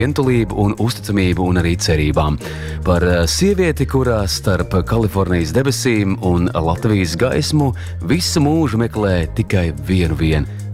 vientulību un uzticamību un arī cerībām. Par sievieti, kurā starp Kalifornijas debesīm un Latvijas gaismu visu mūžu meklē tikai vienu.